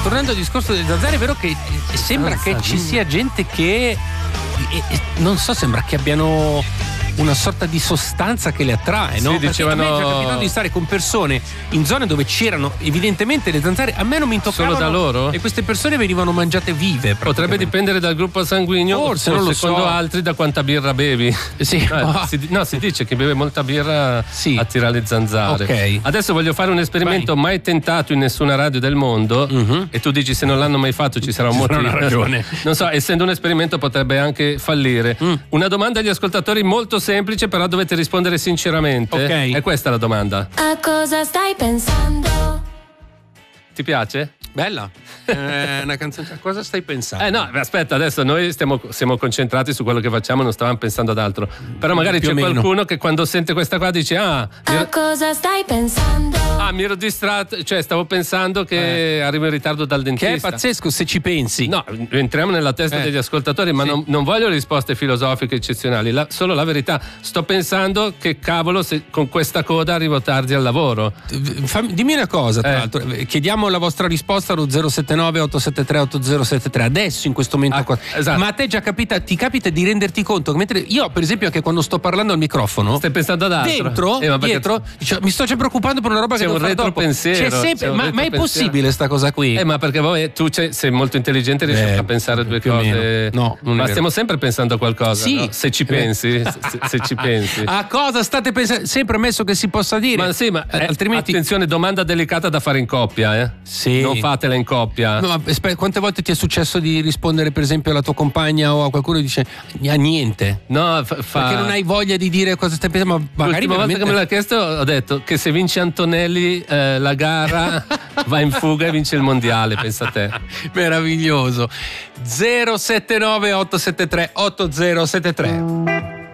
tornando al discorso delle zanzare, è vero che sembra che ci sia gente che non so, sembra che abbiano una sorta di sostanza che le attrae, no? Sì, dicevano... Perché a me è già capitato di stare con persone in zone dove c'erano evidentemente le zanzare, a me non mi toccavano. Solo da loro? E queste persone venivano mangiate vive. Potrebbe dipendere dal gruppo sanguigno, forse, non lo secondo so. altri da quanta birra bevi. Sì. Si dice che beve molta birra attira le zanzare. Ok. Adesso voglio fare un esperimento mai tentato in nessuna radio del mondo, e tu dici se non l'hanno mai fatto ci sarà un motivo. Una ragione. Non so, essendo un esperimento potrebbe anche fallire. Una domanda agli ascoltatori molto semplice, però dovete rispondere sinceramente. Ok. È questa la domanda. A cosa stai pensando? Ti piace? Bella. Una canzone. A cosa stai pensando? No, aspetta, adesso noi siamo concentrati su quello che facciamo, non stavamo pensando ad altro. Però magari Più c'è o meno. qualcuno che quando sente questa qua dice A cosa stai pensando? mi ero distratto, cioè stavo pensando che arrivo in ritardo dal dentista. Che è pazzesco se ci pensi. No, entriamo nella testa degli ascoltatori, ma non voglio risposte filosofiche eccezionali, solo la verità. Sto pensando che cavolo se con questa coda arrivo tardi al lavoro. Dimmi una cosa, tra l'altro, chiediamo la vostra risposta allo 079 873 8073 adesso in questo momento qua. Esatto. Ma a te già ti capita di renderti conto che mentre io per esempio anche quando sto parlando al microfono stai pensando ad altro dentro, ma perché dietro mi sto già preoccupando per una roba che c'è devo un fare dopo. retropensiero, C'è sempre, c'è un ma è retropensiero. possibile sta cosa qui? Ma perché tu sei molto intelligente, riesci a pensare due più o cose. meno. No, non è ma vero. stiamo sempre pensando a qualcosa, Sì. no? Se ci pensi, se ci pensi. A cosa state pensando? Sempre ammesso che si possa dire. Ma sì, ma altrimenti attenzione, domanda delicata da fare in coppia, Sì. Non fatela in coppia. No, ma quante volte ti è successo di rispondere per esempio alla tua compagna o a qualcuno che dice niente? No, Perché non hai voglia di dire cosa stai pensando, ma magari l'ultima volta che me l'ha chiesto ho detto che se vince Antonelli la gara va in fuga e vince il mondiale, pensa a te. Meraviglioso. 079 873 8073.